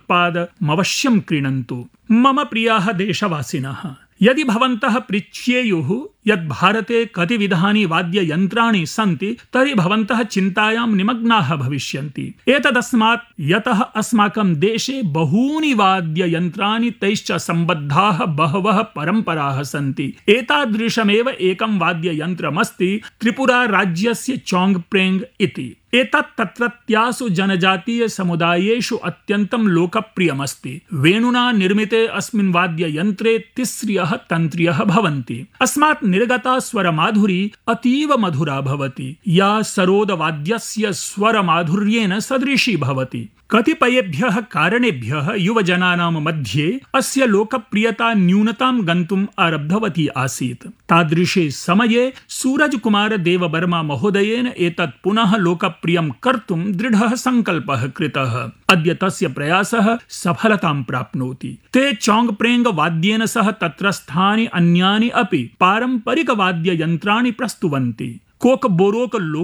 उत्पादमवश्यं क्रीणन्तु। मम प्रियाः देशवासिनः, यदि भवन्तः पृच्छेयुः यत् भारते कति विधानि वाद्ययन्त्राणि सन्ति तर्हि भवन्तः चिन्तायां निमग्नाः भविष्यन्ति। एतदस्मात् यतः अस्माकं देशे बहूनि वाद्ययन्त्राणि तैश्च सम्बद्धाः बहवः परम्पराः सन्ति। एतादृशमेव एकं वाद्ययन्त्रमस्ति त्रिपुरा राज्यस्य चोङ्गप्रेङ्ग् इति। एतत् तत्रत्यासु जनजातीय समुदायेषु अत्यन्तं लोकप्रियमस्ति। वेणुना निर्मिते अस्मिन् वाद्ययन्त्रे तिस्र्यः तन्त्र्यः भवन्ति। अस्मात् निर्गता स्वरमाधुरी अतीव मधुरा भवति, या सरोदवाद्यस्य स्वरमाधुर्येण सदृशी भवति। कतिपयेभ्यः कारणेभ्यः युवजनानां मध्ये अस्य लोकप्रियता न्यूनतां गन्तुम् आरब्धवती आसीत्। तादृशे समये सूरजकुमार देववर्मा महोदयेन एतत् पुनः लोकप्रियं कर्तुं दृढः सङ्कल्पः कृतः। अद्य तस्य प्रयासः सफलतां प्राप्नोति। ते चोङ्गप्रेङ्ग् वाद्येन सह तत्रस्थानि अन्यानि अपि पारम्परिकवाद्ययन्त्राणि प्रस्तुवन्ति। कोकबोरोक